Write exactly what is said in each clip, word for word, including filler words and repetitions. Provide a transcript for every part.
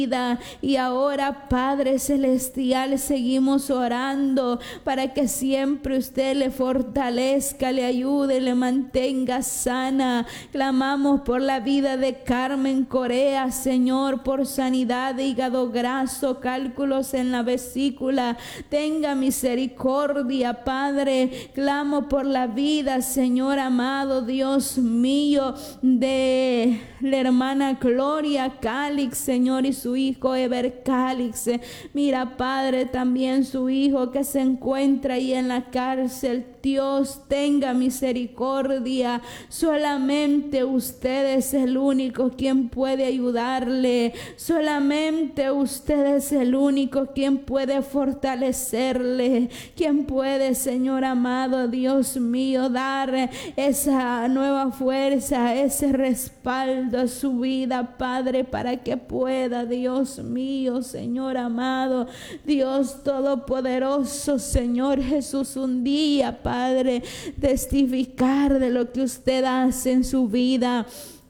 Y ahora, Padre Celestial, seguimos orando para que siempre usted le fortalezca, le ayude, le mantenga sana. Clamamos por la vida de Carmen Corea, Señor, por sanidad de hígado graso, cálculos en la vesícula. Tenga misericordia, Padre. Clamo por la vida, Señor amado, Dios mío, de la hermana Gloria Calix, Señor, y su hijo Ever Calix. Mira, Padre, también su hijo que se encuentra ahí en la cárcel. Dios, tenga misericordia. Solamente usted es el único quien puede ayudarle. Solamente usted es el único quien puede fortalecerle, quien puede, Señor amado, Dios mío, dar esa nueva fuerza, ese respaldo a su vida, Padre, para que pueda, Dios mío, Señor amado, Dios todopoderoso, Señor Jesús, un día, Padre, testificar de lo que usted hace en su vida.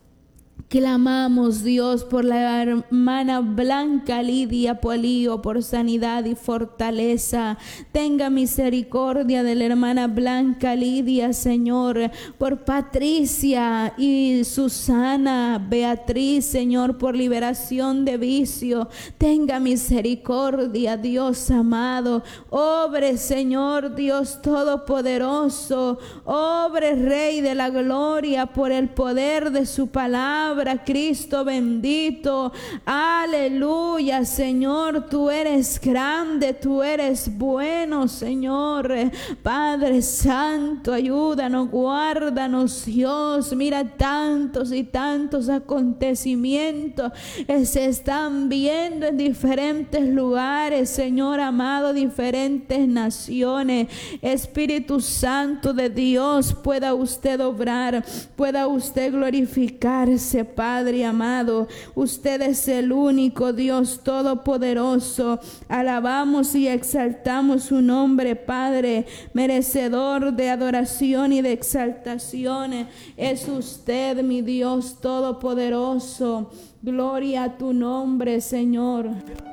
Clamamos, Dios, por la hermana Blanca Lidia Polío, por sanidad y fortaleza. Tenga misericordia de la hermana Blanca Lidia, Señor, por Patricia y Susana Beatriz, Señor, por liberación de vicio. Tenga misericordia, Dios amado. Obre, Señor, Dios todopoderoso. Obre, Rey de la gloria, por el poder de su palabra. Cristo bendito, aleluya. Señor, tú eres grande, tú eres bueno, Señor. Padre Santo, ayúdanos, guárdanos, Dios. Mira, tantos y tantos acontecimientos que se están viendo en diferentes lugares, Señor amado, diferentes naciones. Espíritu Santo de Dios, pueda usted obrar, pueda usted glorificarse, Padre amado. Usted es el único Dios todopoderoso. Alabamos y exaltamos su nombre, Padre, merecedor de adoración y de exaltación. Es usted, mi Dios todopoderoso. Gloria a tu nombre, Señor.